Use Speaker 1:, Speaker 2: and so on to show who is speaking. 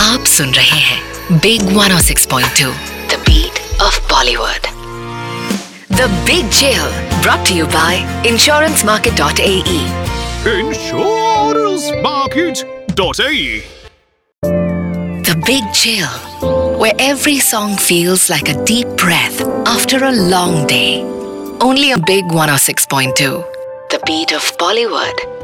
Speaker 1: आप सुन रहे हैं big 106.2 the beat of Bollywood. The big jail brought to you by insurancemarket.ae।
Speaker 2: insurancemarket.ae।
Speaker 1: The Big Chill, where every song feels like a deep breath after a long day. Only a big 106.2 the beat of Bollywood।